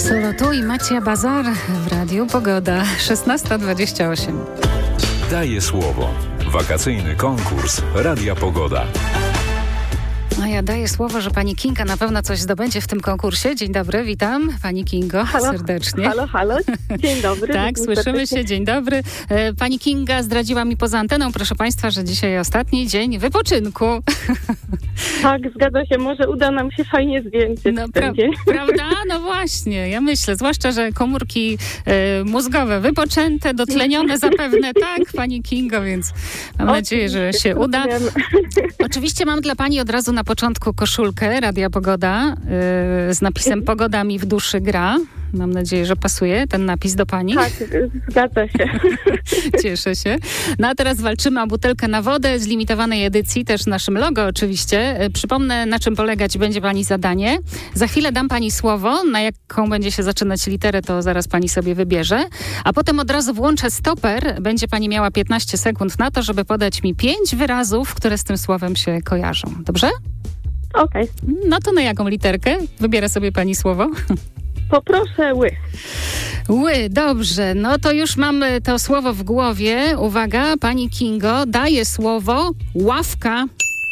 Solotu i Macia Bazar w Radiu Pogoda. 16:28. Daje słowo. Wakacyjny konkurs Radia Pogoda. A ja daję słowo, że pani Kinga na pewno coś zdobędzie w tym konkursie. Dzień dobry, witam pani Kingo serdecznie. Halo. Dzień dobry. Tak, słyszymy się. Dzień dobry. Pani Kinga zdradziła mi poza anteną, proszę państwa, że dzisiaj ostatni dzień wypoczynku. Tak, zgadza się. Może uda nam się fajnie zdjęcie ten dzień. Prawda? No właśnie, ja myślę. Zwłaszcza, że komórki mózgowe wypoczęte, dotlenione zapewne, tak, pani Kingo, więc mam nadzieję, że się uda. Oczywiście mam dla pani od razu na początku koszulkę Radia Pogoda z napisem "Pogoda mi w duszy gra". Mam nadzieję, że pasuje ten napis do pani. Tak, zgadza się. Cieszę się. No a teraz walczymy o butelkę na wodę z limitowanej edycji, też naszym logo oczywiście. Przypomnę, na czym polegać będzie pani zadanie. Za chwilę dam pani słowo, na jaką będzie się zaczynać literę, to zaraz pani sobie wybierze. A potem od razu włączę stoper. Będzie pani miała 15 sekund na to, żeby podać mi 5 wyrazów, które z tym słowem się kojarzą. Dobrze? Okej. No to na jaką literkę? Wybiera sobie pani słowo. Poproszę ły. Ły, dobrze. No to już mamy to słowo w głowie. Uwaga, pani Kingo, daje słowo ławka.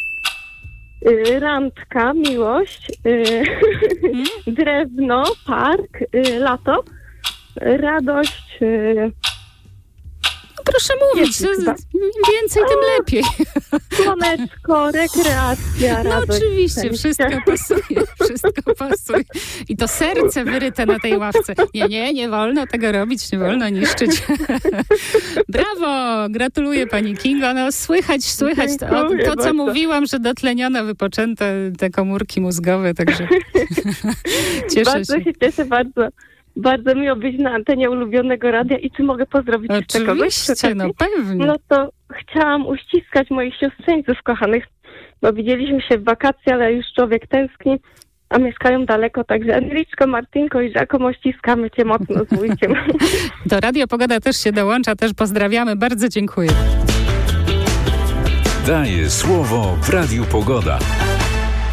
Randka, miłość. Drewno, park, lato. Radość. Proszę mówić, im więcej, tym lepiej. Słoneczko, rekreacja, radość. No oczywiście, wszystko pasuje. I to serce wyryte na tej ławce. Nie wolno tego robić, nie wolno niszczyć. Brawo, gratuluję pani Kingo. No słychać to co mówiłam, że dotlenione, wypoczęte te komórki mózgowe, także cieszę bardzo się cieszę, bardzo. Bardzo miło być na antenie ulubionego radia. I czy mogę pozdrowić jeszcze kogoś? Oczywiście, no pewnie. No to chciałam uściskać moich siostrzeńców kochanych, bo widzieliśmy się w wakacje, ale już człowiek tęskni, a mieszkają daleko, także Enriczko, Martynko i Żakomo, ściskamy cię mocno z wujciem. Do Radio Pogoda też się dołącza, też pozdrawiamy, bardzo dziękuję. Daje słowo w Radiu Pogoda.